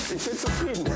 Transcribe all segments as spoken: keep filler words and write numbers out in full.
Ich bin zufrieden.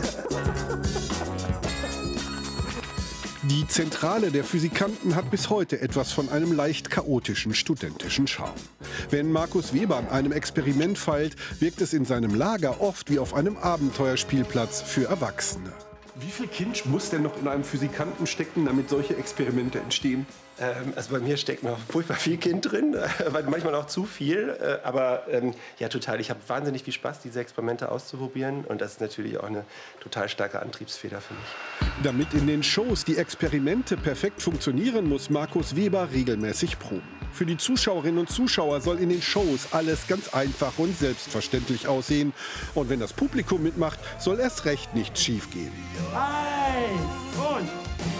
Die Zentrale der Physikanten hat bis heute etwas von einem leicht chaotischen studentischen Charme. Wenn Markus Weber an einem Experiment feilt, wirkt es in seinem Lager oft wie auf einem Abenteuerspielplatz für Erwachsene. Wie viel Kind muss denn noch in einem Physikanten stecken, damit solche Experimente entstehen? Ähm, also bei mir steckt noch furchtbar viel Kind drin, äh, manchmal auch zu viel. Äh, aber ähm, ja, total. Ich habe wahnsinnig viel Spaß, diese Experimente auszuprobieren. Und das ist natürlich auch eine total starke Antriebsfeder für mich. Damit in den Shows die Experimente perfekt funktionieren, muss Markus Weber regelmäßig proben. Für die Zuschauerinnen und Zuschauer soll in den Shows alles ganz einfach und selbstverständlich aussehen. Und wenn das Publikum mitmacht, soll erst recht nichts schiefgehen. Eins und...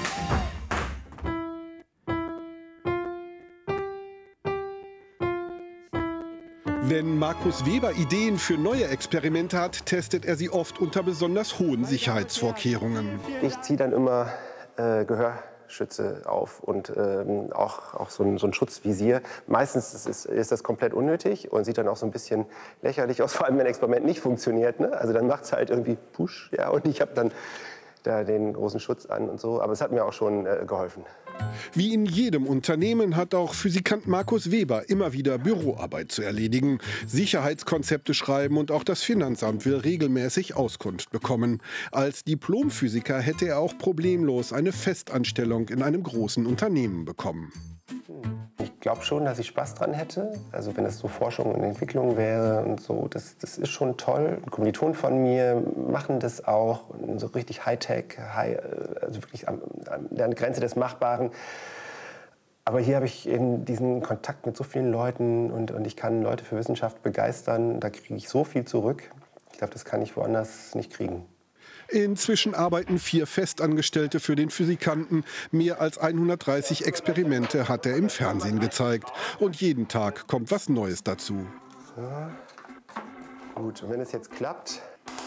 Wenn Markus Weber Ideen für neue Experimente hat, testet er sie oft unter besonders hohen Sicherheitsvorkehrungen. Ich ziehe dann immer äh, Gehörschütze auf und ähm, auch, auch so, ein, so ein Schutzvisier. Meistens ist, ist das komplett unnötig und sieht dann auch so ein bisschen lächerlich aus, vor allem wenn ein Experiment nicht funktioniert. Ne? Also dann macht es halt irgendwie Push, ja, und ich habe dann da den großen Schutz an und so. Aber es hat mir auch schon äh, geholfen. Wie in jedem Unternehmen hat auch Physikant Markus Weber immer wieder Büroarbeit zu erledigen, Sicherheitskonzepte schreiben und auch das Finanzamt will regelmäßig Auskunft bekommen. Als Diplomphysiker hätte er auch problemlos eine Festanstellung in einem großen Unternehmen bekommen. Ich glaube schon, dass ich Spaß dran hätte. Also wenn es so Forschung und Entwicklung wäre und so, das, das ist schon toll. Kommilitonen von mir machen das auch, so richtig Hightech, high, also wirklich an, an der Grenze des Machbaren. Aber hier habe ich eben diesen Kontakt mit so vielen Leuten und, und ich kann Leute für Wissenschaft begeistern. Da kriege ich so viel zurück. Ich glaube, das kann ich woanders nicht kriegen. Inzwischen arbeiten vier Festangestellte für den Physikanten. Mehr als hundertdreißig Experimente hat er im Fernsehen gezeigt. Und jeden Tag kommt was Neues dazu. Ja. Gut, und wenn es jetzt klappt...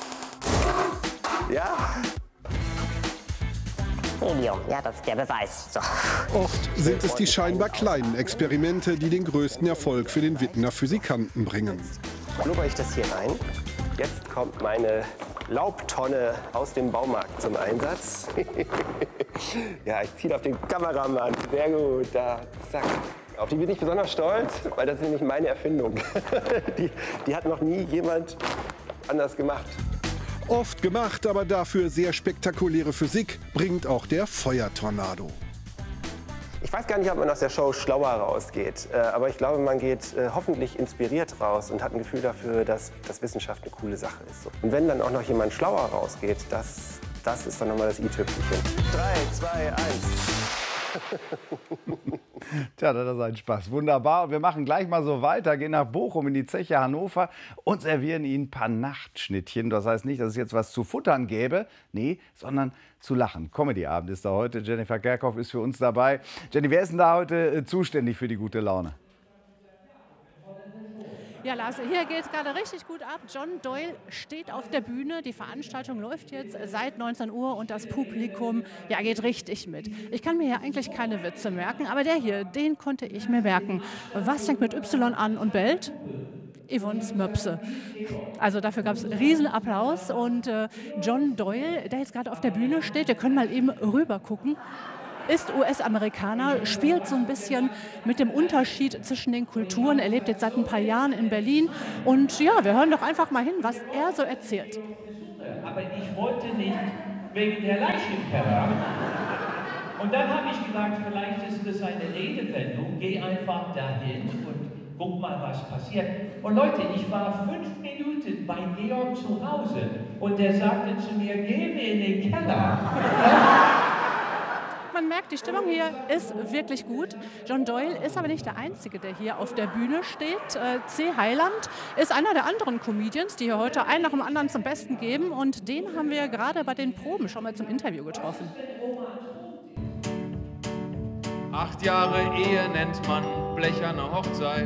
Ja! Helium, ja, das ist der Beweis. So. Oft sind es die scheinbar kleinen Experimente, die den größten Erfolg für den Wittener Physikanten bringen. Blubber ich das hier rein. Jetzt kommt meine Laubtonne aus dem Baumarkt zum Einsatz. Ja, ich ziehe auf den Kameramann. Sehr gut, da, zack. Auf die bin ich besonders stolz, weil das ist nämlich meine Erfindung. Die, die hat noch nie jemand anders gemacht. Oft gemacht, aber dafür sehr spektakuläre Physik bringt auch der Feuertornado. Ich weiß gar nicht, ob man aus der Show schlauer rausgeht, aber ich glaube, man geht hoffentlich inspiriert raus und hat ein Gefühl dafür, dass, dass Wissenschaft eine coole Sache ist. Und wenn dann auch noch jemand schlauer rausgeht, das, das ist dann nochmal das i-Tüpfelchen. Drei, zwei, eins. Tja, das ist ein Spaß. Wunderbar. Und wir machen gleich mal so weiter, gehen nach Bochum in die Zeche Hannover und servieren Ihnen ein paar Nachtschnittchen. Das heißt nicht, dass es jetzt was zu futtern gäbe, nee, sondern zu lachen. Comedy-Abend ist da heute. Jennifer Kerkhoff ist für uns dabei. Jenny, wer ist denn da heute zuständig für die gute Laune? Ja, Lars, hier geht es gerade richtig gut ab. John Doyle steht auf der Bühne. Die Veranstaltung läuft jetzt seit neunzehn Uhr und das Publikum ja, geht richtig mit. Ich kann mir ja eigentlich keine Witze merken, aber der hier, den konnte ich mir merken. Was fängt mit Y an und bellt? Yvonnes Möpse. Also dafür gab es einen riesen Applaus und äh, John Doyle, der jetzt gerade auf der Bühne steht, wir können mal eben rüber gucken, ist U S-Amerikaner, spielt so ein bisschen mit dem Unterschied zwischen den Kulturen. Er lebt jetzt seit ein paar Jahren in Berlin. Und ja, wir hören doch einfach mal hin, was er so erzählt. Aber ich wollte nicht wegen der Leiche im Keller. Und dann habe ich gedacht, vielleicht ist das eine Redewendung. Geh einfach dahin und guck mal, was passiert. Und Leute, ich war fünf Minuten bei Georg zu Hause und der sagte zu mir, geh wir in den Keller. Man merkt, die Stimmung hier ist wirklich gut. John Doyle ist aber nicht der Einzige, der hier auf der Bühne steht. Äh, C. Heiland ist einer der anderen Comedians, die hier heute einen nach dem anderen zum Besten geben. Und den haben wir gerade bei den Proben schon mal zum Interview getroffen. Acht Jahre Ehe nennt man blecherne Hochzeit.